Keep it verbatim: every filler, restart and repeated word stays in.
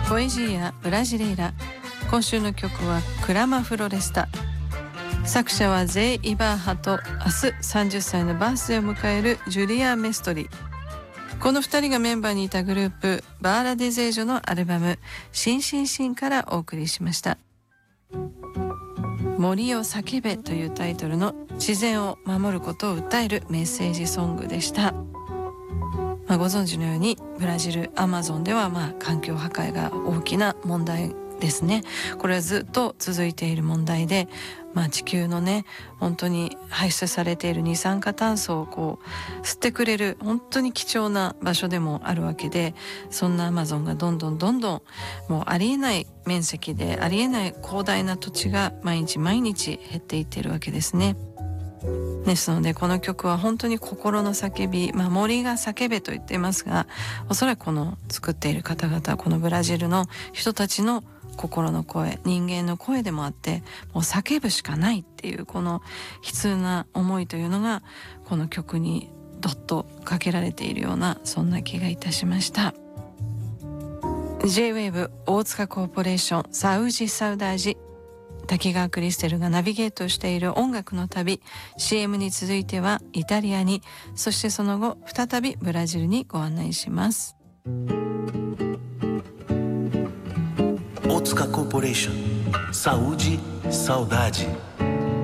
ポエジーア・ブラジレイラ。今週の曲はクラマフロレスタ。作者はゼイ・イバーハと明日さんじゅっさいのバースデーを迎えるジュリア・メストリ。このふたりがメンバーにいたグループバーラデゼージョのアルバムシンシンシンからお送りしました。森を叫べというタイトルの自然を守ることを訴えるメッセージソングでした。まあ、ご存知のようにブラジルアマゾンではまあ環境破壊が大きな問題ですね。これはずっと続いている問題で、まあ、地球のね本当に排出されている二酸化炭素をこう吸ってくれる本当に貴重な場所でもあるわけで、そんなアマゾンがどんどんどんどんもうありえない面積でありえない広大な土地が毎日毎日減っていっているわけですね。ですのでこの曲は本当に心の叫び、まあ、森が叫べと言っていますが、おそらくこの作っている方々、このブラジルの人たちの心の声、人間の声でもあって、もう叫ぶしかないっていうこの悲痛な思いというのがこの曲にどっとかけられているような、そんな気がいたしました。 J-ウェーブ 大塚コーポレーションサウジサウダージ、滝川クリステルがナビゲートしている音楽の旅、 シーエム に続いてはイタリアに、そしてその後再びブラジルにご案内します。 大塚コーポレーションサウジサウダージ。